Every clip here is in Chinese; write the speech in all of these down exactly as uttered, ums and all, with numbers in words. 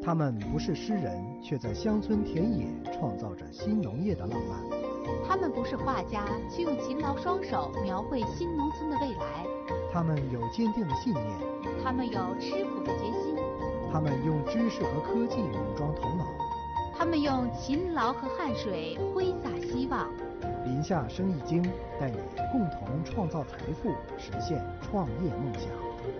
他们不是诗人，却在乡村田野创造着新农业的浪漫。 他们不是画家，却用勤劳双手描绘新农村的未来。 他们有坚定的信念， 他们有吃苦的决心。 他们用知识和科技武装头脑， 他们用勤劳和汗水挥洒希望。 林下生意经带你共同创造财富，实现创业梦想。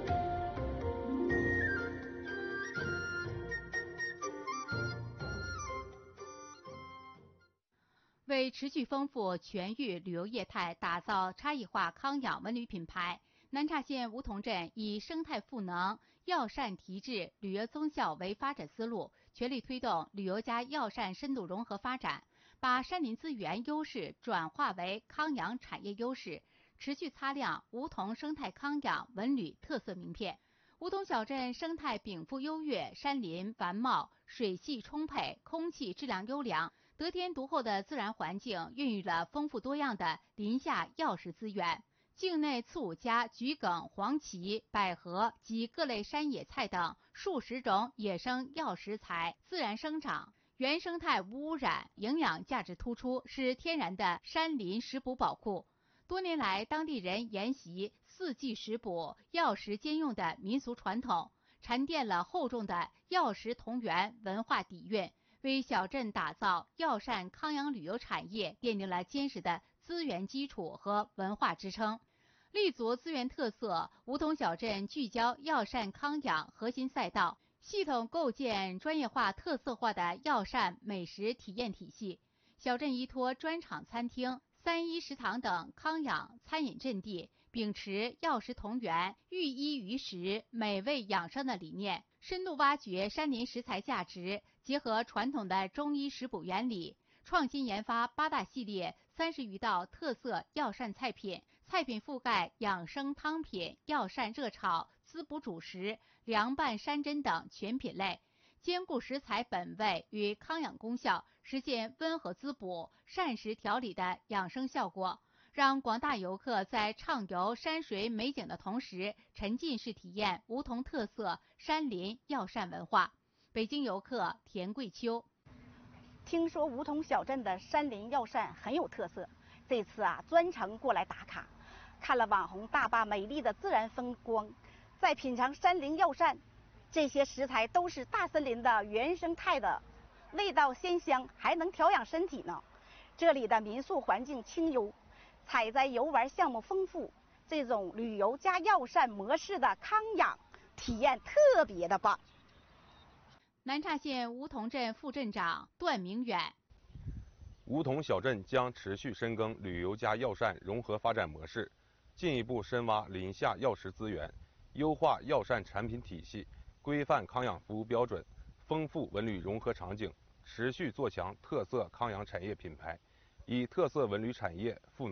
为持续丰富全域旅游业态，打造差异化康养文旅品牌，南岔县梧桐镇以生态赋能、药膳提质、旅游综效为发展思路，全力推动旅游加药膳深度融合发展，把山林资源优势转化为康养产业优势，持续擦亮梧桐生态康养文旅特色名片。梧桐小镇生态禀赋优越，山林繁茂，水系充沛，空气质量优良。得天独厚的自然环境孕育了丰富多样的林下药食资源，境内刺五加、桔梗、黄芪、百合及各类山野菜等数十种野生药食材自然生长，原生态无污染，营养价值突出，是天然的山林食补宝库。多年来，当地人沿袭四季食补、药食兼用的民俗传统，沉淀了厚重的药食同源文化底蕴，为小镇打造药膳康养旅游产业奠定了坚实的资源基础和文化支撑。立足资源特色，梧桐小镇聚焦药膳康养核心赛道，系统构建专业化、特色化的药膳美食体验体系。小镇依托专场餐厅、三一食堂等康养餐饮阵地，秉持药食同源、寓医于食、美味养生的理念，深度挖掘山林食材价值，结合传统的中医食补原理，创新研发八大系列三十余道特色药膳菜品，菜品覆盖养生汤品、药膳热炒、滋补主食、凉拌山珍等全品类，兼顾食材本味与康养功效，实现温和滋补、膳食调理的养生效果，让广大游客在畅游山水美景的同时，沉浸式体验梧桐特色山林药膳文化。北京游客田桂秋： 听说梧桐小镇的山林药膳很有特色，这次啊专程过来打卡，看了网红大坝美丽的自然风光，再品尝山林药膳，这些食材都是大森林的原生态的，味道鲜香，还能调养身体呢。这里的民宿环境清幽，采摘游玩项目丰富，这种旅游加药膳模式的康养体验特别的棒。 南岔县梧桐镇副镇长段明远： 梧桐小镇将持续深耕旅游加药膳融合发展模式，进一步深挖林下药食资源，优化药膳产品体系，规范康养服务标准，丰富文旅融合场景，持续做强特色康养产业品牌，以特色文旅产业赋能